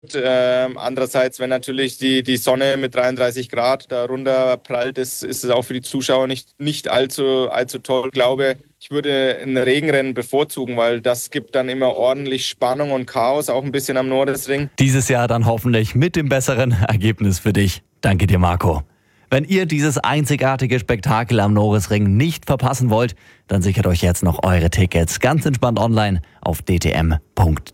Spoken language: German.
Andererseits, wenn natürlich die Sonne mit 33 Grad darunter prallt, ist es auch für die Zuschauer nicht allzu toll. Ich glaube, ich würde ein Regenrennen bevorzugen, weil das gibt dann immer ordentlich Spannung und Chaos, auch ein bisschen am Nordesring. Dieses Jahr dann hoffentlich mit dem besseren Ergebnis für dich. Danke dir, Marco. Wenn ihr dieses einzigartige Spektakel am Nordesring nicht verpassen wollt, dann sichert euch jetzt noch eure Tickets ganz entspannt online auf dtm.de.